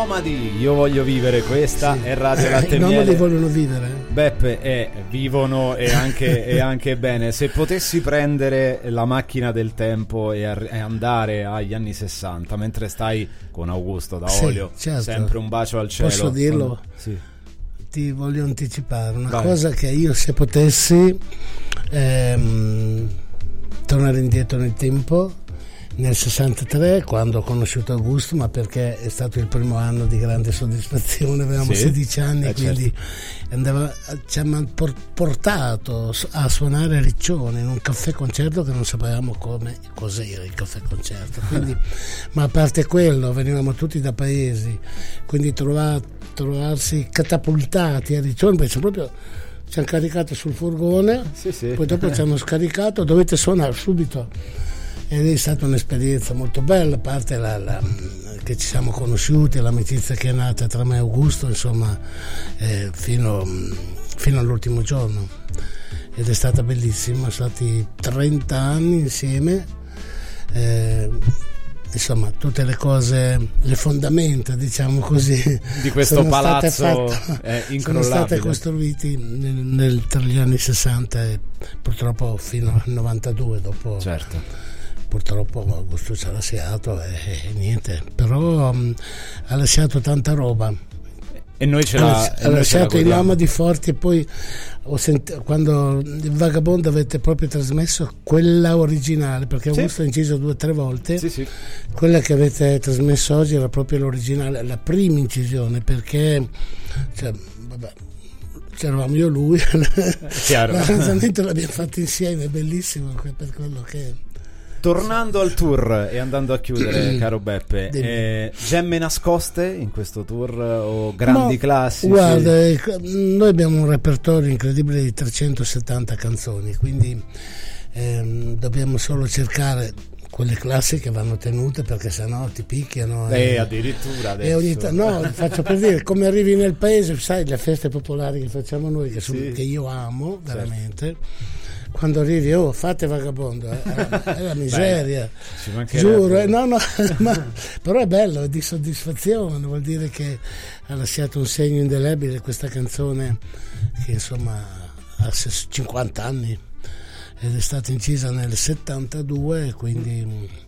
Nomadi, io voglio vivere, questa Sì. è Radio Latte I Miele. nomadi vogliono vivere. Beppe, vivono e anche bene. Se potessi prendere la macchina del tempo e andare agli anni 60 mentre stai con Augusto da Sì, Olio, certo. sempre un bacio al cielo. Posso dirlo? Sì. Ti voglio anticipare una Vai. cosa, che io, se potessi tornare indietro nel tempo, nel 63, quando ho conosciuto Augusto, ma perché è stato il primo anno di grande soddisfazione, avevamo Sì. 16 anni, quindi ci hanno portato a suonare a Riccione in un caffè concerto che non sapevamo cos'era il caffè concerto, quindi, ma a parte quello venivamo tutti da paesi, quindi trovarsi catapultati a Riccione, perché ci hanno caricato sul furgone, Sì. poi dopo ci hanno scaricato, dovete suonare subito. Ed è stata un'esperienza molto bella, a parte che ci siamo conosciuti, l'amicizia che è nata tra me e Augusto, insomma, fino all'ultimo giorno, ed è stata bellissima. Sono stati 30 anni insieme, insomma, tutte le cose, le fondamenta, diciamo così, Di questo palazzo incrollabile. sono state costruiti tra gli anni 60 e purtroppo fino al 92, dopo. Certo. Purtroppo Augusto ci ha lasciato e niente, però ha lasciato tanta roba, E noi ha lasciato i nomadi forti, e poi quando il Vagabondo avete proprio trasmesso quella originale, perché Augusto ha inciso 2 o 3 volte, Sì. quella che avete trasmesso oggi era proprio l'originale, la prima incisione, perché c'eravamo io e lui, l'arrangiamento l'abbiamo fatto insieme, è bellissimo per quello che è. Tornando al tour e andando a chiudere, caro Beppe, gemme nascoste in questo tour o grandi classici? Guarda, noi abbiamo un repertorio incredibile di 370 canzoni, quindi dobbiamo solo cercare quelle classiche, vanno tenute, perché sennò ti picchiano. Addirittura adesso. No, faccio per dire, come arrivi nel paese, sai, le feste popolari che facciamo noi, che io amo veramente. Quando arrivi, fate Vagabondo, è la miseria. Giuro, no, però è bello, è di soddisfazione, vuol dire che ha lasciato un segno indelebile questa canzone, che insomma ha 50 anni ed è stata incisa nel 72, quindi